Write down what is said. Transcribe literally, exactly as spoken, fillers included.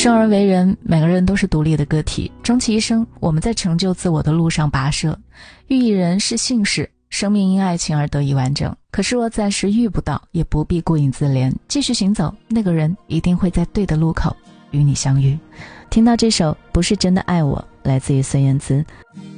生而为人，每个人都是独立的个体，终其一生，我们在成就自我的路上跋涉。遇一人是幸事，生命因爱情而得以完整。可是若暂时遇不到，也不必顾影自怜，继续行走，那个人一定会在对的路口与你相遇。听到这首不是真的爱我，来自于孙燕姿。